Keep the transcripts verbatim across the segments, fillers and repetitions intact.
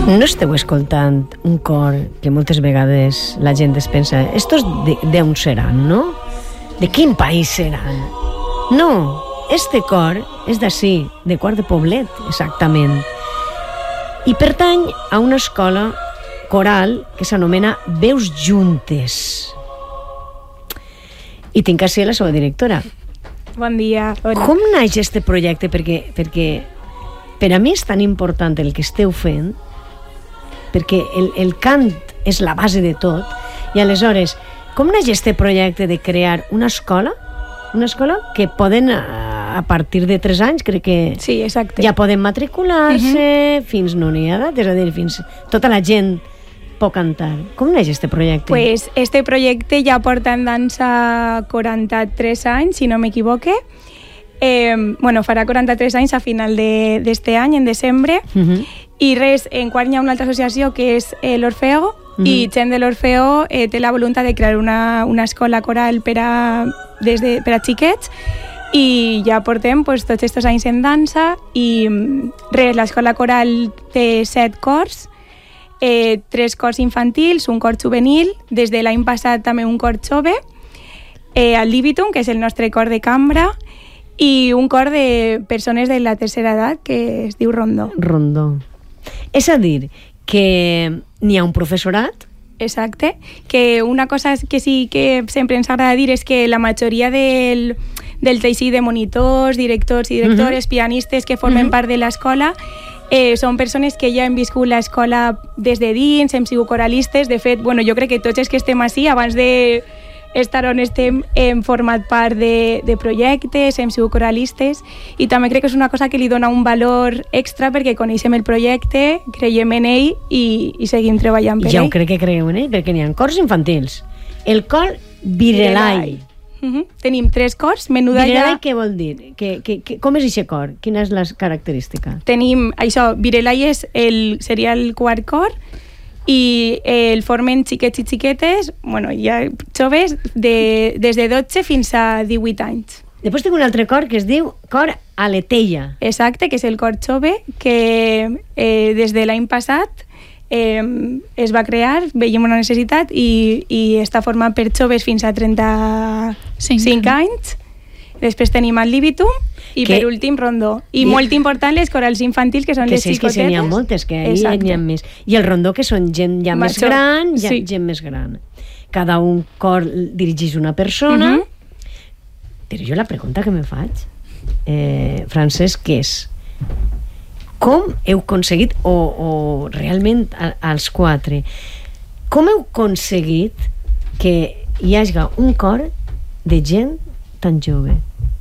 No esteu escoltant un cor que moltes vegades la gent es pensa estos d'on seran, no? De quin país seran? No, este cor és d'ací, de Quart de Poblet, exactament. I pertany a una escola coral que s'anomena Veus Juntes. I tinc a ser la seva directora. Bon dia. Hola. Com naix este projecte? Perquè, perquè per a mi és tan important el que esteu fent, perquè el, el cant és la base de tot, i aleshores, com naix este projecte de crear una escola? Una escola que poden, a, a partir de tres anys, crec que sí, exacte. Ja poden matricular-se, uh-huh. fins no n'hi ha edat, és a dir, fins tota la gent pot cantar. Com naix este projecte? Pues este projecte ja porta en dansa quaranta-tres anys, si no m'equivoque. Eh, bueno, farà quaranta-tres anys a final d'este any, en desembre. Uh-huh. I res, en quart hi ha una altra associació que és eh, l'Orfeo, uh-huh. i gent de l'Orfeo eh, té la voluntat de crear una, una escola coral per a, des de, per a xiquets, i ja portem pues, tots aquests anys en dansa, i res, l'escola coral té set cors, eh, tres cors infantils, un cor juvenil, des de l'any passat també un cor jove, eh, el Libitum, que és el nostre cor de cambra, i un cor de persones de la tercera edat que es diu Rondó. Rondó. És a dir, que n'hi ha un professorat? Exacte, que una cosa que sí que sempre ens agrada dir és que la majoria del, del teixit de monitors, directors i directores, uh-huh. pianistes que formen uh-huh. part de l'escola, eh, són persones que ja hem viscut l'escola des de dins, hem sigut coralistes. De fet, bueno, jo crec que tots els que estem així, abans de estar on estem, hem format part de, de projectes, hem sigut coralistes, i també crec que és una cosa que li dona un valor extra perquè coneixem el projecte, creiem en ell i, i seguim treballant per ja ell. Ja ho crec que creiem en ell, perquè n'hi ha cors infantils. El cor Virelai. Uh-huh. Tenim tres cors, menuda Virelai ja... què vol dir? Que, que, que, com és aquest cor? Quina és la característica? Tenim, això, Virelai és el, seria el quart cor, i eh, el formen xiquets i xiquetes, bueno, ja joves, de, des de dotze fins a divuit anys. Després tinc un altre cor que es diu cor Aletella. Exacte, que és el cor jove, que eh, des de l'any passat eh, es va crear, veiem una necessitat, i, i està format per joves fins a trenta-cinc anys. Després tenim el Libitum, i que, per últim Rondó. I yeah. molt important les corals infantils, que són que les xicotetes. Que n'hi ha moltes, que ahí n'hi ha més. I el Rondó, que són gent ja Major. més gran, ja, sí. gent més gran. Cada un cor dirigeix una persona. Uh-huh. Però jo la pregunta que me faig, eh, Francesc, que és com heu aconseguit, o, o realment a, als quatre, com heu aconseguit que hi hagi un cor de gent tan jove?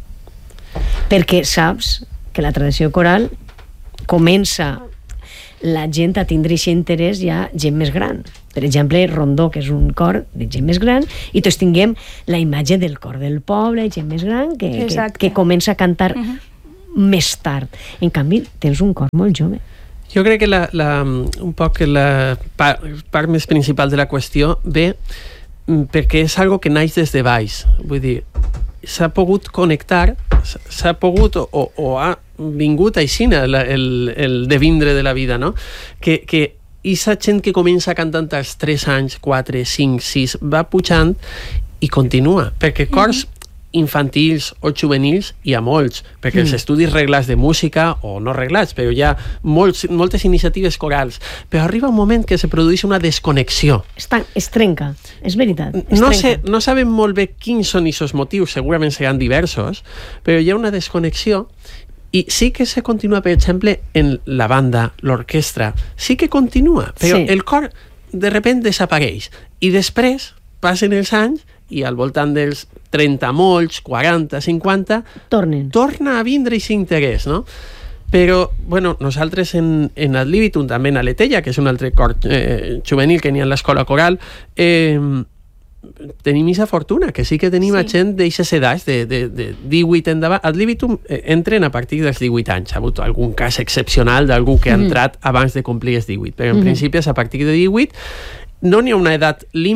Perquè saps que la tradició coral comença la gent a tindre aquest interès ja gent més gran. Per exemple, Rondó, que és un cor de gent més gran, i tots tinguem la imatge del cor del poble, gent més gran, que, que, que comença a cantar uh-huh. més tard. En canvi, tens un cor molt jove. Jo crec que la, la, un poc la part, part més principal de la qüestió ve perquè és algo que naix des de baix. Vull dir, s'ha pogut connectar, s'ha pogut o, o ha vingut així el, el, el devindre de la vida, no? Que, que aquesta gent que comença cantant als tres anys, quatre, cinc, sis, va pujant i continua, perquè cors mm-hmm. infantils o juvenils hi ha molts, perquè mm. els estudis reglats de música, o no reglats, però hi ha molts, moltes iniciatives corals, però arriba un moment que se produeix una desconnexió. Està, es trenca, és veritat. Es no, sé, no sabem molt bé quins són aquests motius, segurament seran diversos, però hi ha una desconnexió. I sí que se continua, per exemple, en la banda, l'orquestra, sí que continua, però sí. el cor de repente desapareix, i després passen els anys i al voltant dels trenta molts, quaranta, cinquanta, tornen. torna a vindre aquest interès, no? Però, bueno, nosaltres en, en el Libitum, també en Aletella, que és un altre cor eh, juvenil que n'hi ha en l'escola coral, eh, tenim aquesta fortuna, que sí que tenim sí. gent d'eixes edats, de, de, de divuit endavant. Al Libitum eh, entren a partir dels divuit anys. Ha hagut algun cas excepcional d'algú que ha mm. entrat abans de complir els divuit, però en mm-hmm. principi és a partir de divuit. No n'hi ha una edat límit,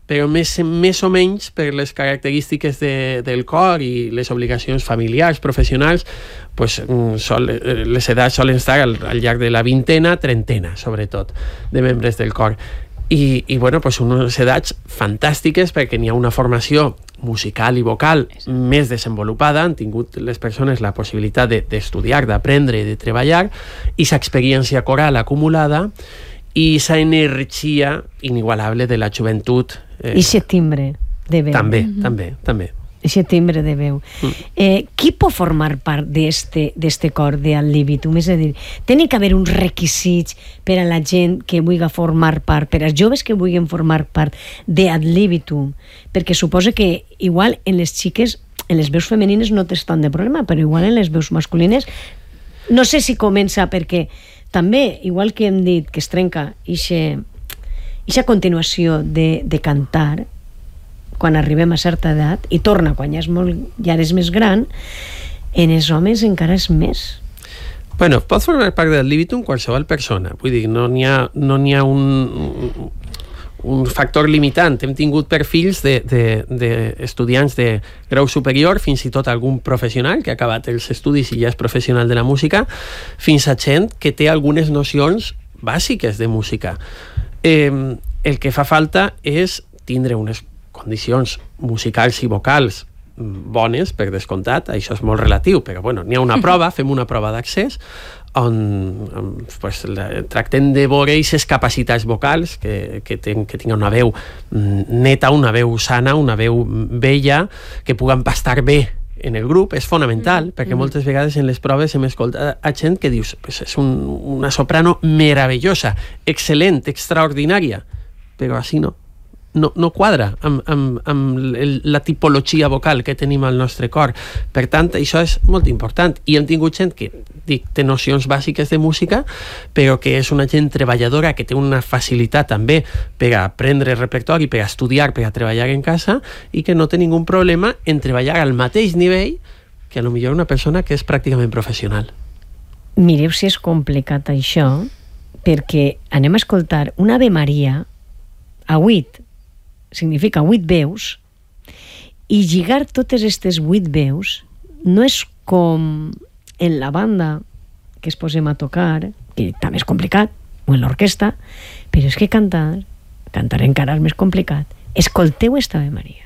però més, més o menys per les característiques de, del cor i les obligacions familiars, professionals, pues, sol, les edats solen estar al, al llarg de la vintena, trentena, sobretot, de membres del cor. I, i bueno, pues unes edats fantàstiques perquè n'hi ha una formació musical i vocal més desenvolupada, han tingut les persones la possibilitat d'estudiar, de, d'aprendre, de treballar, i s'experiència coral acumulada, i sa energia inigualable de la joventut. Eh, I aquest timbre de veu. També, mm-hmm. també, també. I aquest timbre de veu. Mm. Eh, qui pot formar part d'este cor de Ad Libitum? És a dir, tenen que haver uns requisits per a la gent que vulgui formar part, per als joves que vulguin formar part de Ad Libitum, perquè suposa que igual en les xiques, en les veus femenines no tens tant de problema, però igual en les veus masculines no sé si comença perquè també, igual que hem dit que es trenca aquesta continuació de, de cantar quan arribem a certa edat i torna quan ja, és molt, ja eres més gran, en els homes encara és més. Bueno, pot formar part del Libitum qualsevol persona, vull dir, no n'hi ha, no n'hi ha un, un factor limitant. Hem tingut perfils d'estudiants de, de, de grau superior, fins i tot algun professional que ha acabat els estudis i ja és professional de la música, fins a gent que té algunes nocions bàsiques de música. Eh, el que fa falta és tindre unes condicions musicals i vocals bones, per descomptat, això és molt relatiu, però bueno, n'hi ha una prova, fem una prova d'accés on pues, la, tractem de veure aquestes capacitats vocals que, que, ten, que tinguin una veu neta, una veu sana, una veu bella, que puguen pastar bé en el grup. És fonamental, mm. perquè moltes vegades en les proves hem escoltat a gent que dius pues, és un, una soprano meravellosa, excel·lent, extraordinària, però així no. No, no quadra amb, amb, amb la tipologia vocal que tenim al nostre cor. Per tant, això és molt important. I hem tingut gent que dic, té nocions bàsiques de música, però que és una gent treballadora, que té una facilitat també per a aprendre repertori, per a estudiar, per a treballar en casa, i que no té ningun problema en treballar al mateix nivell que a lo millor una persona que és pràcticament professional. Mireu si és complicat això, perquè anem a escoltar una Ave Maria a vuit, significa vuit veus, i lligar totes aquestes vuit veus no és com en la banda que es posem a tocar, que també és complicat, o en l'orquestra, però és que cantar, cantar encara és més complicat. Escolteu esta Ave Maria.